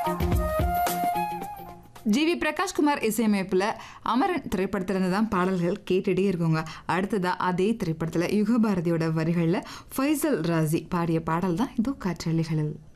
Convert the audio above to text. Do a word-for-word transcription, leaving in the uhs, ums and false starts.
G we Prakash Kumar இசையமைப்பில் அமரன் திரைப்படத்திலிருந்து தான் பாடல்கள் கேட்டுகிட்டே இருக்குங்க. அடுத்ததாக அதே திரைப்படத்தில் யுகபாரதியோட வரிகளில் ஃபைசல் ராசி பாடிய பாடல் தான் இதோ காற்றலைகளில்.